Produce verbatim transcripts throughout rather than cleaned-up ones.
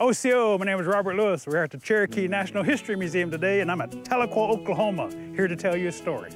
O C O, my name is Robert Lewis. We're at the Cherokee National History Museum today, and I'm at Tahlequah, Oklahoma, here to tell you a story.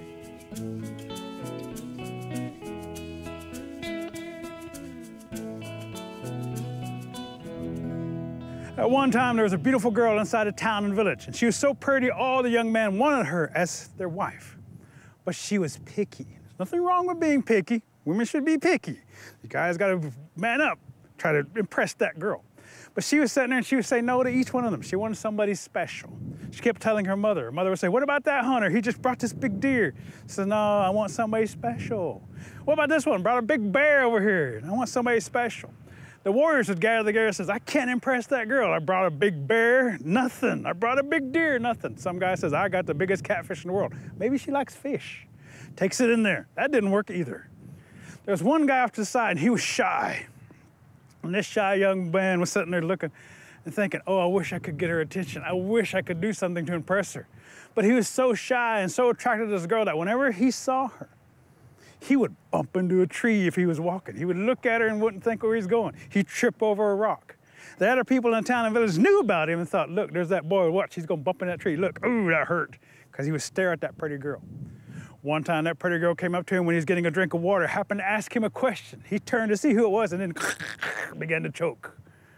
At one time, there was a beautiful girl inside a town and village, and she was so pretty, all the young men wanted her as their wife. But she was picky. There's nothing wrong with being picky. Women should be picky. You guys gotta man up, try to impress that girl. But she was sitting there and she would say no to each one of them. She wanted somebody special. She kept telling her mother. Her mother would say, what about that hunter? He just brought this big deer. She said, no, I want somebody special. What about this one? Brought a big bear over here. I want somebody special. The warriors would gather together and says, I can't impress that girl. I brought a big bear, nothing. I brought a big deer, nothing. Some guy says, I got the biggest catfish in the world. Maybe she likes fish. Takes it in there. That didn't work either. There was one guy off to the side and he was shy. And this shy young man was sitting there looking and thinking, oh, I wish I could get her attention. I wish I could do something to impress her. But he was so shy and so attracted to this girl that whenever he saw her, he would bump into a tree if he was walking. He would look at her and wouldn't think where he's going. He'd trip over a rock. The other people in the town and village knew about him and thought, look, there's that boy, watch, he's gonna bump in that tree. Look, ooh, that hurt, because he would stare at that pretty girl. One time that pretty girl came up to him when he was getting a drink of water, happened to ask him a question. He turned to see who it was and then began to choke.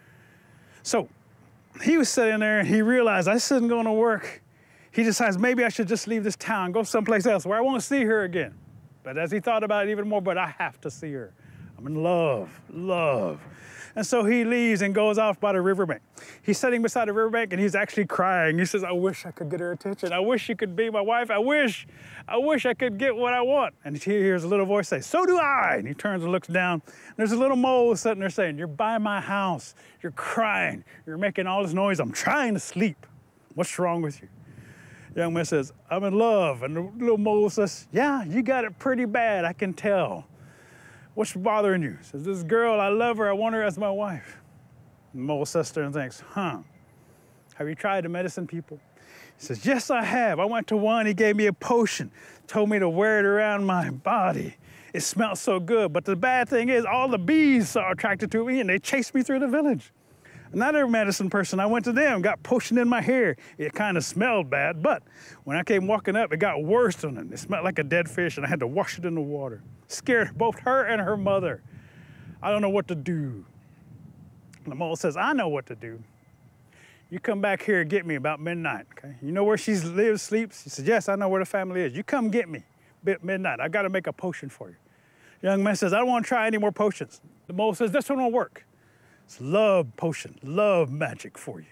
So he was sitting there and he realized this isn't gonna work. He decides maybe I should just leave this town, go someplace else where I won't see her again. But as he thought about it even more, but I have to see her. I'm in love, love. And so he leaves and goes off by the riverbank. He's sitting beside the riverbank and he's actually crying. He says, I wish I could get her attention. I wish she could be my wife. I wish, I wish I could get what I want. And he hears a little voice say, so do I. And he turns and looks down. And there's a little mole sitting there saying, you're by my house. You're crying. You're making all this noise. I'm trying to sleep. What's wrong with you? The young man says, I'm in love. And the little mole says, yeah, you got it pretty bad, I can tell. What's bothering you? He says, this girl, I love her, I want her as my wife. And the mole sits there and thinks, huh, have you tried the medicine people? He says, yes, I have. I went to one, he gave me a potion, told me to wear it around my body. It smelled so good, but the bad thing is all the bees are attracted to me and they chased me through the village. Another medicine person, I went to them, got potion in my hair. It kind of smelled bad, but when I came walking up, it got worse on it. It smelled like a dead fish, and I had to wash it in the water. Scared both her and her mother. I don't know what to do. And the mole says, I know what to do. You come back here and get me about midnight, okay? You know where she lives, sleeps? He says, yes, I know where the family is. You come get me at midnight. I got to make a potion for you. The young man says, I don't want to try any more potions. The mole says, this one won't work. It's love potion, love magic for you.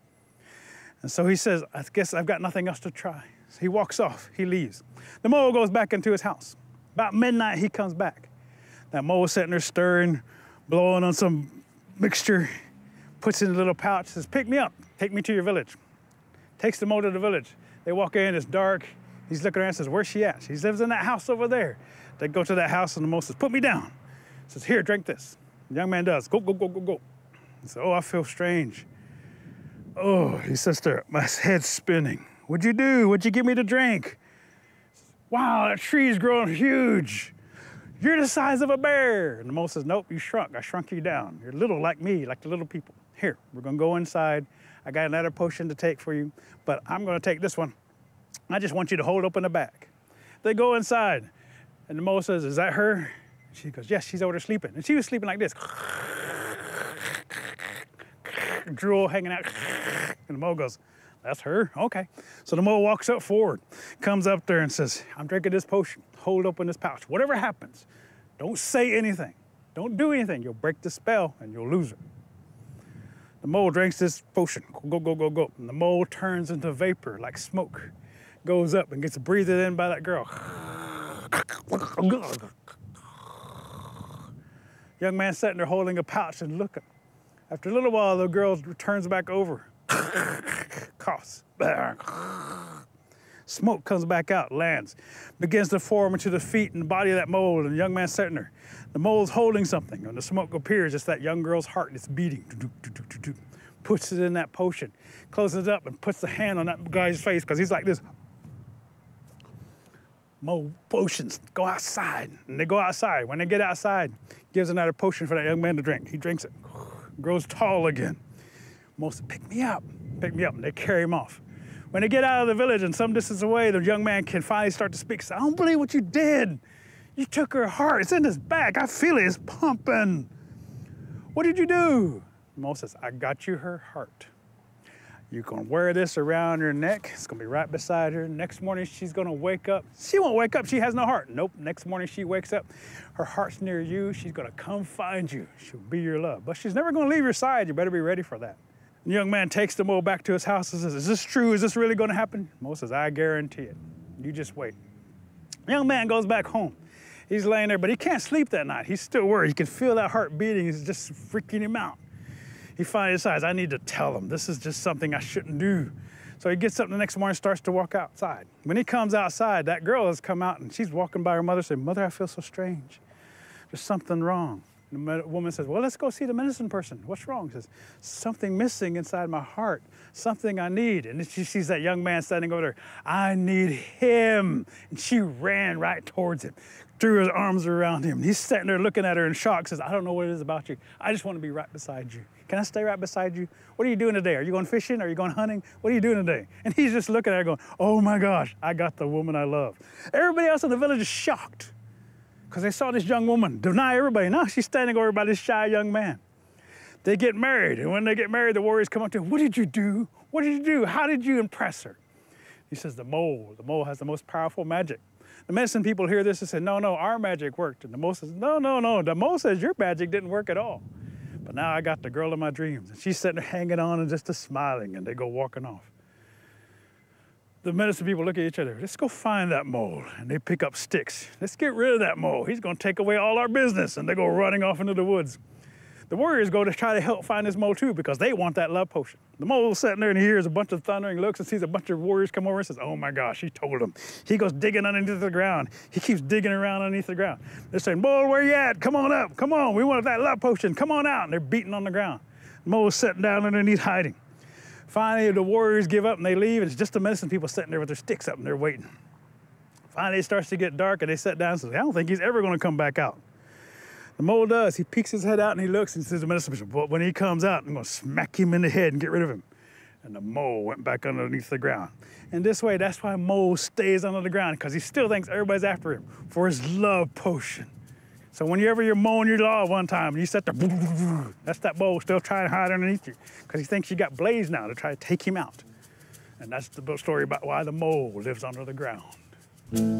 And so he says, I guess I've got nothing else to try. So he walks off, he leaves. The mole goes back into his house. About midnight, he comes back. That mole is sitting there stirring, blowing on some mixture, puts it in a little pouch, says, pick me up, take me to your village. Takes the mole to the village. They walk in, it's dark. He's looking around and says, where's she at? She lives in that house over there. They go to that house and the mole says, put me down. He says, here, drink this. The young man does, go, go, go, go, go. He said, oh, I feel strange. Oh, he says there, my head's spinning. What'd you do? What'd you give me to drink? Wow, that tree's growing huge. You're the size of a bear. And the mole says, nope, you shrunk. I shrunk you down. You're little like me, like the little people. Here, we're gonna go inside. I got another potion to take for you, but I'm gonna take this one. I just want you to hold open the back. They go inside, and the mole says, is that her? She goes, yes, she's over there sleeping. And she was sleeping like this. Drool hanging out. And the mole goes, that's her? Okay. So the mole walks up forward, comes up there and says, I'm drinking this potion. Hold open this pouch. Whatever happens, don't say anything. Don't do anything. You'll break the spell and you'll lose her. The mole drinks this potion. Go, go, go, go. And the mole turns into vapor like smoke. Goes up and gets breathed in by that girl. Young man sitting there holding a pouch and looking. After a little while, the girl turns back over. Coughs. Smoke comes back out, lands, begins to form into the feet and the body of that mole, and the young man sitting there. The mole's holding something. When the smoke appears, it's that young girl's heart that's beating. Puts it in that potion, closes it up, and puts the hand on that guy's face, because he's like this. Mole potions, go outside. And they go outside. When they get outside, gives another potion for that young man to drink. He drinks it, grows tall again. Mole said, pick me up, pick me up, and they carry him off. When they get out of the village and some distance away, the young man can finally start to speak. He said, I don't believe what you did. You took her heart, it's in his back, I feel it, it's pumping. What did you do? Mole says, I got you her heart. You're gonna wear this around your neck. It's gonna be right beside her. Next morning, she's gonna wake up. She won't wake up, she has no heart. Nope, next morning she wakes up, her heart's near you. She's gonna come find you. She'll be your love. But she's never gonna leave your side. You better be ready for that. The young man takes the mole back to his house and says, is this true? Is this really gonna happen? Mole says, I guarantee it. You just wait. The young man goes back home. He's laying there, but he can't sleep that night. He's still worried. He can feel that heart beating. It's just freaking him out. He finally decides, I need to tell him. This is just something I shouldn't do. So he gets up the next morning and starts to walk outside. When he comes outside, that girl has come out and she's walking by her mother saying, Mother, I feel so strange. There's something wrong. And the woman says, well, let's go see the medicine person. What's wrong? She says, something missing inside my heart, something I need. And then she sees that young man standing over there. I need him. And she ran right towards him, threw his arms around him. He's sitting there looking at her in shock, says, I don't know what it is about you. I just want to be right beside you. Can I stay right beside you? What are you doing today? Are you going fishing? Are you going hunting? What are you doing today? And he's just looking at her going, oh my gosh, I got the woman I love. Everybody else in the village is shocked because they saw this young woman deny everybody. Now she's standing over by this shy young man. They get married, and when they get married, the warriors come up to him. What did you do? What did you do? How did you impress her? He says, the mole. The mole has the most powerful magic. The medicine people hear this and say, no, no, our magic worked. And the mole says, no, no, no. The mole says your magic didn't work at all. But now I got the girl of my dreams. And she's sitting there hanging on and just a smiling, and they go walking off. The medicine people look at each other. Let's go find that mole. And they pick up sticks. Let's get rid of that mole. He's going to take away all our business. And they go running off into the woods. The warriors go to try to help find this mole too because they want that love potion. The mole's sitting there and he hears a bunch of thunder and he looks and sees a bunch of warriors come over and says, oh my gosh, he told him. He goes digging underneath the ground. He keeps digging around underneath the ground. They're saying, mole, where you at? Come on up, come on, we want that love potion, come on out. And they're beating on the ground. The mole's sitting down underneath hiding. Finally, the warriors give up and they leave. And it's just the medicine people sitting there with their sticks up and they're waiting. Finally, it starts to get dark and they sit down and say, I don't think he's ever gonna come back out. The mole does. He peeks his head out and he looks and says to the medicine person, but when he comes out, I'm gonna smack him in the head and get rid of him. And the mole went back underneath the ground. And this way, that's why Mole stays under the ground, because he still thinks everybody's after him for his love potion. So whenever you're mowing your lawn one time and you set the, that's that mole still trying to hide underneath you, because he thinks you got Blaze now to try to take him out. And that's the story about why the mole lives under the ground.